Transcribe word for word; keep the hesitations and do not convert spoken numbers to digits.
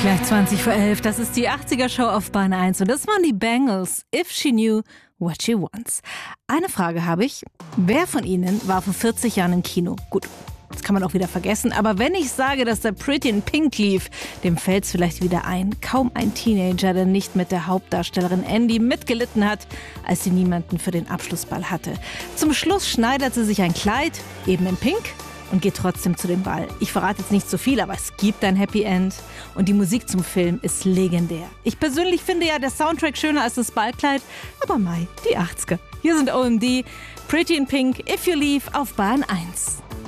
Gleich zwanzig vor elf, das ist die achtziger-Show auf Bahn eins und das waren die Bangles, If She Knew What She Wants. Eine Frage habe ich, wer von Ihnen war vor vierzig Jahren im Kino? Gut, das kann man auch wieder vergessen, aber wenn ich sage, dass der Pretty in Pink lief, dem fällt's vielleicht wieder ein. Kaum ein Teenager, der nicht mit der Hauptdarstellerin Andy mitgelitten hat, als sie niemanden für den Abschlussball hatte. Zum Schluss schneidet sie sich ein Kleid, eben in Pink, und geht trotzdem zu dem Ball. Ich verrate jetzt nicht so viel, aber es gibt ein Happy End und die Musik zum Film ist legendär. Ich persönlich finde ja der Soundtrack schöner als das Ballkleid, aber mei, die achtziger. Hier sind O M D, Pretty in Pink, If You Leave auf Bahn eins.